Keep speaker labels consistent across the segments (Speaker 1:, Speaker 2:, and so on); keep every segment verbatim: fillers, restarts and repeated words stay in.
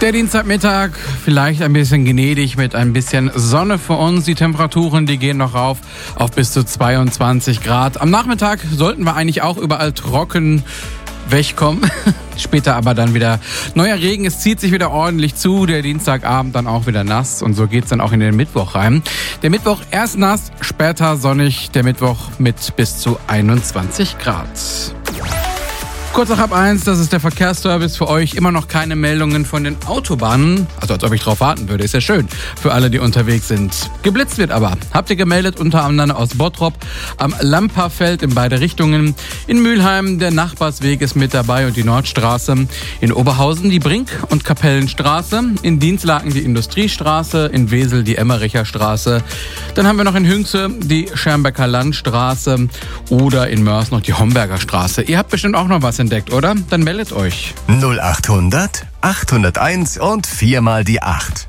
Speaker 1: Der Dienstagmittag, vielleicht ein bisschen gnädig mit ein bisschen Sonne für uns. Die Temperaturen, die gehen noch rauf auf bis zu zweiundzwanzig Grad. Am Nachmittag sollten wir eigentlich auch überall trocken wegkommen. Später aber dann wieder neuer Regen. Es zieht sich wieder ordentlich zu. Der Dienstagabend dann auch wieder nass. Und so geht's dann auch in den Mittwoch rein. Der Mittwoch erst nass, später sonnig. Der Mittwoch mit bis zu einundzwanzig Grad. Kurz nach halb eins, das ist der Verkehrsservice für euch. Immer noch keine Meldungen von den Autobahnen. Also als ob ich drauf warten würde, ist ja schön für alle, die unterwegs sind. Geblitzt wird aber. Habt ihr gemeldet, unter anderem aus Bottrop, am Lamperfeld in beide Richtungen. In Mülheim, der Nachbarsweg ist mit dabei und die Nordstraße. In Oberhausen die Brink- und Kapellenstraße. In Dinslaken die Industriestraße. In Wesel die Emmericher Straße. Dann haben wir noch in Hünxe die Schermbecker Landstraße. Oder in Mörs noch die Homberger Straße. Ihr habt bestimmt auch noch was entdeckt, oder? Dann meldet euch.
Speaker 2: null achthundert achthunderteins und viermal die acht.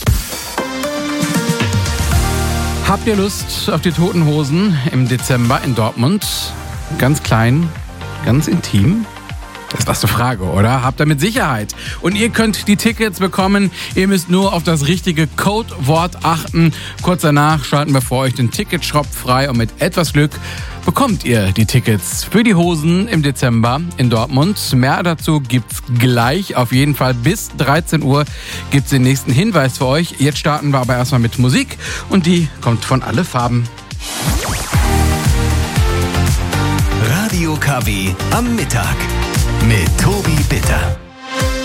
Speaker 1: Habt ihr Lust auf die Toten Hosen im Dezember in Dortmund? Ganz klein, ganz intim? Das ist was zur Frage, oder? Habt ihr mit Sicherheit. Und ihr könnt die Tickets bekommen. Ihr müsst nur auf das richtige Codewort achten. Kurz danach schalten wir für euch den Ticketshop frei und mit etwas Glück bekommt ihr die Tickets für die Hosen im Dezember in Dortmund. Mehr dazu gibt's gleich. Auf jeden Fall bis dreizehn Uhr gibt's den nächsten Hinweis für euch. Jetzt starten wir aber erstmal mit Musik und die kommt von Alle Farben.
Speaker 2: Radio K W am Mittag mit Tobi Bitter.